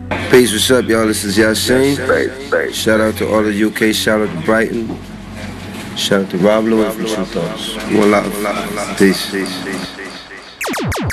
Peace, what's up, y'all? This is Yasin. Shout out to all the UK, shout out to Brighton. Shout out to Rob Lewis from True Thoughts. One love. Peace.